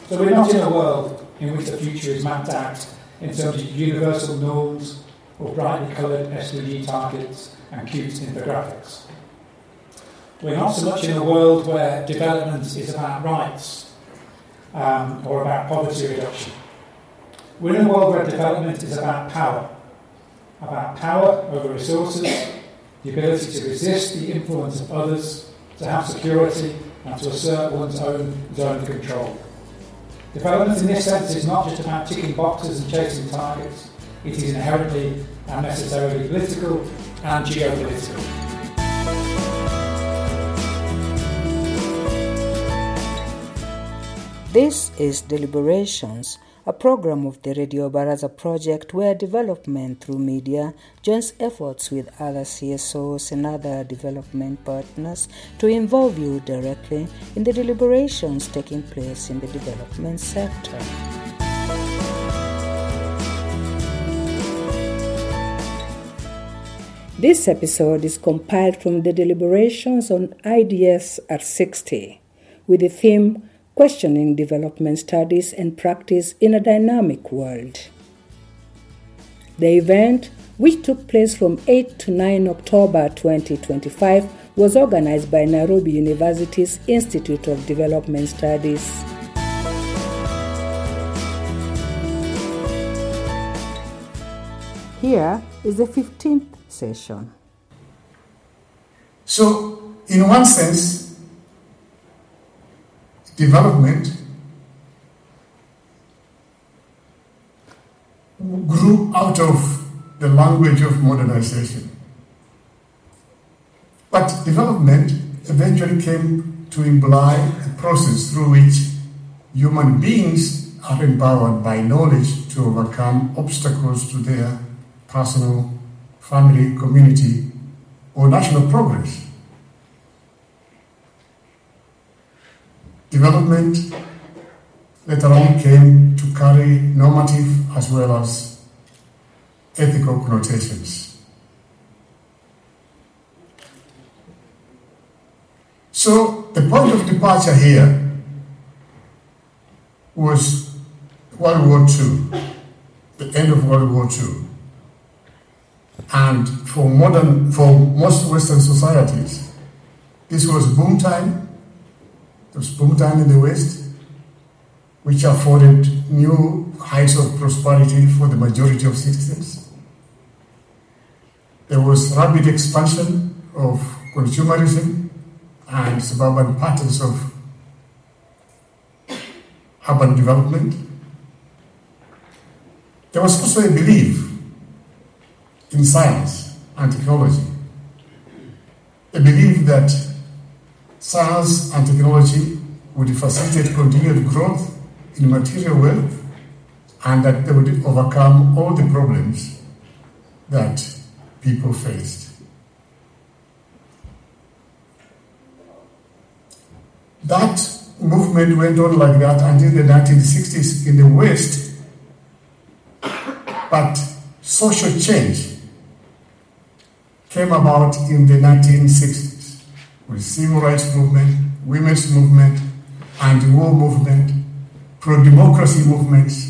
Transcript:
So we're not in a world in which the future is mapped out in terms of universal norms or brightly coloured SDG targets and cute infographics. We're not so much in a world where development is about rights or about poverty reduction. We're in a world where development is about power over resources, the ability to resist the influence of others, to have security, and to assert one's own zone of control. Development in this sense is not just about ticking boxes and chasing targets. It is inherently and necessarily political and geopolitical. This is Deliberations, a program of the Radio Baraza project where development through media joins efforts with other CSOs and other development partners to involve you directly in the deliberations taking place in the development sector. This episode is compiled from the deliberations on IDS R60 with the theme Questioning Development Studies and Practice in a Dynamic World. The event, which took place from 8 to 9 October 2025, was organized by Nairobi University's Institute of Development Studies. Here is the 15th session. So, in one sense, development grew out of the language of modernization. But development eventually came to imply a process through which human beings are empowered by knowledge to overcome obstacles to their personal, family, community, or national progress. Development later on came to carry normative as well as ethical connotations. So the point of departure here was World War II, the end of World War II. And for most Western societies, this was boom time. It was boom time in the West, which afforded new heights of prosperity for the majority of citizens. There was rapid expansion of consumerism and suburban patterns of urban development. There was also a belief in science and technology, a belief that science and technology would facilitate continued growth in material wealth and that they would overcome all the problems that people faced. That movement went on like that until the 1960s in the West, but social change came about in the 1960s with civil rights movement, women's movement, anti-war movement, pro-democracy movements,